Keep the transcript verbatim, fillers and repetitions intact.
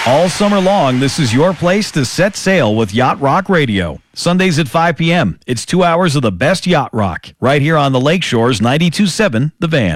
All summer long, this is your place to set sail with Yacht Rock Radio. Sundays at five p.m. It's two hours of the best yacht rock right here on the Lakeshore's ninety-two point seven The Van.